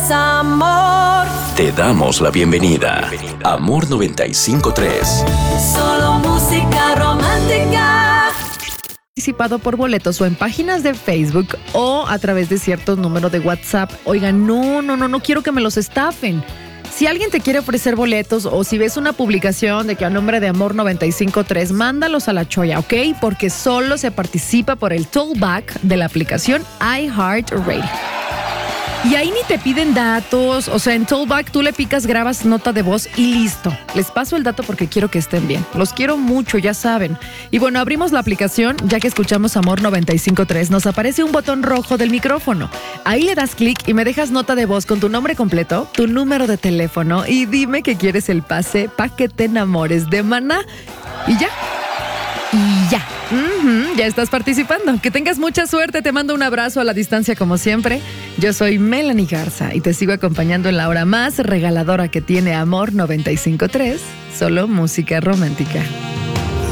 es amor. Te damos la bienvenida. Amor 95.3. Solo música romántica. Participado por boletos o en páginas de Facebook o a través de ciertos números de WhatsApp. Oigan, no quiero que me los estafen. Si alguien te quiere ofrecer boletos o si ves una publicación de que a nombre de Amor 95.3, mándalos a la choya, ¿ok? Porque solo se participa por el tollback de la aplicación iHeartRadio. Y ahí ni te piden datos, o sea, en Tollback tú le picas, grabas nota de voz y listo. Les paso el dato porque quiero que estén bien. Los quiero mucho, ya saben. Y bueno, abrimos la aplicación, ya que escuchamos Amor 95.3, nos aparece un botón rojo del micrófono. Ahí le das clic y me dejas nota de voz con tu nombre completo, tu número de teléfono y dime que quieres el pase pa' que te enamores de Maná. Y ya. Ya estás participando. Que tengas mucha suerte. Te mando un abrazo a la distancia como siempre. Yo soy Melanie Garza y te sigo acompañando en la hora más regaladora que tiene Amor 95.3. Solo música romántica.